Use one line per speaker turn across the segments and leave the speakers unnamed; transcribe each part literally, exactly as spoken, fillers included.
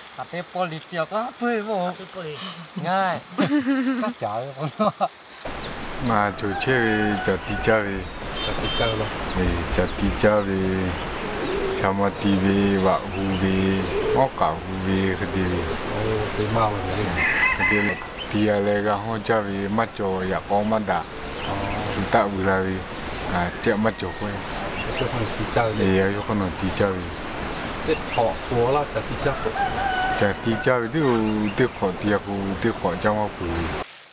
ตัดเตปลิเตียวก็เพื่อผมง่ายก็จ๋าผม
มาจูเชื่อจัดที่เจ้าวี
จัดที่เจ้าเลย
เออจัดที่เจ้าวีชาวมาตีวีวะฮูวีงอกกาฮูวีคดีวี
โอ้ตีมาวันนี้
คดีตีอะไรก็ห้องเจ้าวีมาโจอยากเอามาด่าสุดท้ายเวลาวีอ่าเจ้ามาโจคุย
ช่วยคนตีเจ้า
เออช่วยคนตีเจ้าวี
เด็กขอหัวเราจัดที่เจ้า
จัดที่เจ้าวีที่เด็กขอเดียกูเด็กขอเจ้ามาคุย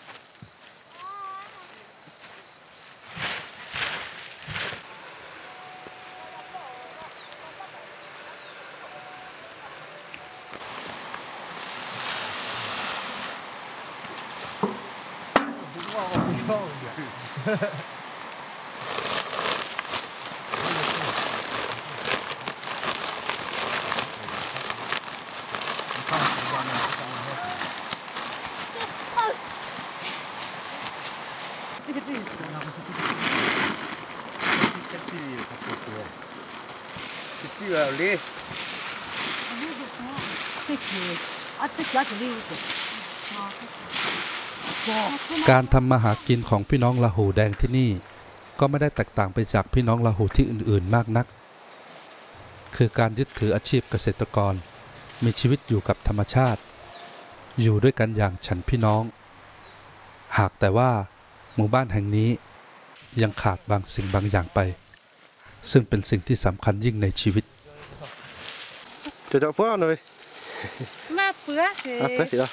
การทำมาหากินของพี่น้องลาหูแดงที่นี่ก็ไม่ได้แตกต่างไปจากพี่น้องลาหูที่อื่นๆมากนักคือการยึดถืออาชีพเกษตรกรมีชีวิตอยู่กับธรรมชาติอยู่ด้วยกันอย่างฉันพี่น้องหากแต่ว่าหมู่บ้านแห่งนี้ยังขาดบางสิ่งบางอย่างไปซึ่งเป็นสิ่งที่สำคัญยิ่งในชีวิต
จะจะเพื่อหน่อย
มาเพื่อสิ
เพื่อสิเหรอ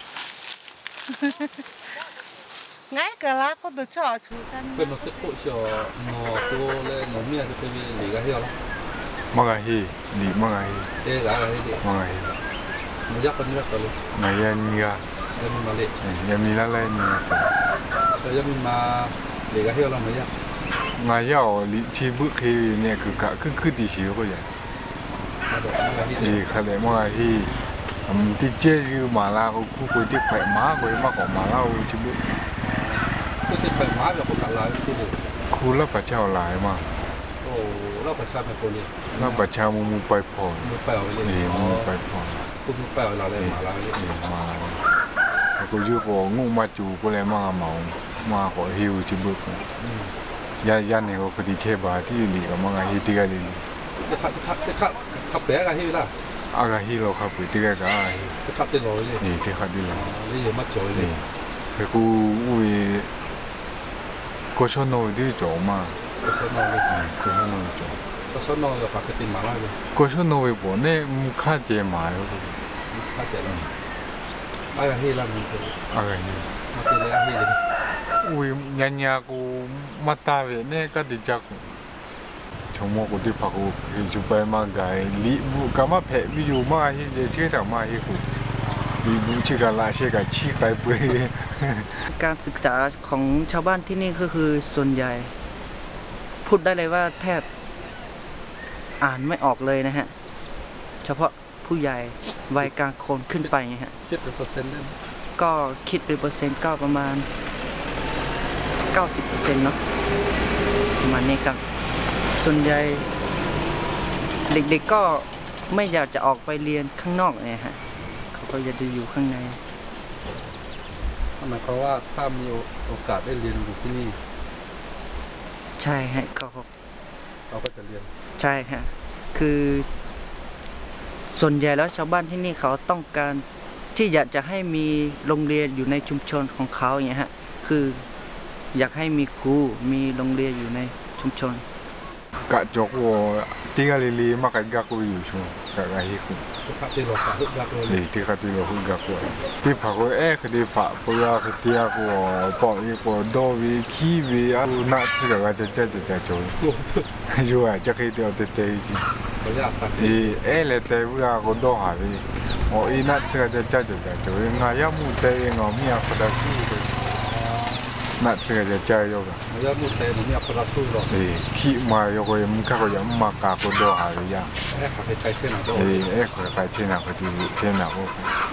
ไงก็รักก็ตัวชอบชูกัน
เป็นนกตุ๊กเชียวนอตัวเลยนอเมียจะไปหลีกเที่ยวแล้ว
มังกรฮีหลีมังกรฮี
เอ๊ะอะไรฮี
มังกรฮี
มันยักษ์เป็นยักษ์เลย
นายยันมีอะ
ยันมีมาเลย
ยันมีละเลยนี่
แต่ยันมีมาหลีกเที่ยวแล้วไม่ยักษ์
งายย่อลิชีบุคฮีเนี่ยคือกะคือคือดีชีก็อย่างเออขนาดมังกรฮีอืมที่เจริญมาลาเขาคู่คุยที่แขวะม้าคุยมากกว่ามาลาชีบุ
คู่ที่แขวะม้าแบบพวกกันลายคู่ดู
คู่แล้วประชาหลายมา
โอ้แล้วประชาเป็นคนนี้
แล้วประชามุมุไปพอ
มุไปเอาเลย
เออมุไปพอ
คู่มุไปเอาเราเลยมาลาเลย
เออมาลาแล้วก็ยูโบงูมาจูก็เลยมาเมามาขอฮิวชีบุยายันเนี่ยเขาคดีเชบาที่หลีกับมังกรฮีที่กันเลย
จะขับจะขับจะขับขับแบกกันฮีล่ะ
อากาฮีเราขับไปที่กันก็อาฮี
จะขับเต็มร้อยเลย
นี่ที่ขับดีเลย
นี่เยอะมากจ่อยเลย
แต่กูอุ้ยก็ชอบนอนที่จ่อมา
ก็ชอบนอนเลย
ก็ชอบนอนจ่อ
ก็ชอบนอนกับปากกติมาล่าเลย
ก็ชอบนอนไปบ่เนี่ยมึงข้าเจมาอยู่
ข้าเจแล้วอากาฮีล่ะมึง
อากาฮี
มาตีเลยอากาฮีเลย
อุ้ยยันยากูมาตาเวเนี่ยก็ดิจักชงโมกุที่พักกูจุไปมาไกลีบุกามาเพะวิวมาฮิเดเชื่อแต่มาฮิกูลีบุชิกาลาเชกาชีไกไป
การศึกษาของชาวบ้านที่นี่ก็คือส่วนใหญ่พูดได้เลยว่าแทบอ่านไม่ออกเลยนะฮะเฉพาะผู้ใหญ่วัยกลางคนขึ้นไปไงฮะ
คิดเป็นเปอร์เซ็นต์ได้
ก็คิดเป็นเปอร์เซ็นต์ก็ประมาณ เก้าสิบเปอร์เซ็นต์ เนาะประมาณนี้ครับส่วนใหญ่เด็กๆก็ไม่อยากจะออกไปเรียนข้างนอกเนี่ยฮะเขาก็อยากจะอยู่ข้างใน
หมายความว่าถ้ามีโอกาสได้เรียนอยู่ที่นี่
ใช่ฮะก็
เราก็จะเรียน
ใช่ฮะคือส่วนใหญ่แล้วชาวบ้านที่นี่เขาต้องการที่อยากจะให้มีโรงเรียนอยู่ในชุมชนของเขาอย่างเงี้ยฮะคืออยากให้มีครูมีโรงเรียนอยู่ในชุมชน
กะจกวัวที่กะลีลีมากะกักวัวอยู่ช่วงกะกะฮิคุ
ที่ขับที่เราขับฮึกกักวัว
นี่ที่ขับที่เราฮึกกักวัวที่ผักวัวเอ๊ะคดีฝาเปลือกคดีกัวปอกอีกัวโดวีคีวีอ่ะน่าสิกะจะจะจะจะจอยอยู่อ่ะจะคิดเดียวเตะเตะจริงเอ๊ะเอ๊ะเลยเตะวัวก็โดหาวีโอ้อีน่าสิกะจะจะจะจะจอยงายามุเตะงอมีอ่ะคนละสู้น่าจะจะเจอโยกัน
ไม่ยอมมุดเตะมันไม่เอาสู้หรอก
เออขี้มาโยก็ยังมึงข้าก็ยังมากาก็โดหาเลยยัง
เอ๊ะขับไปไกลเส้นหนัก
เออเอ๊ะขับไปเส้นหนักก็ดีเส้นหนักก็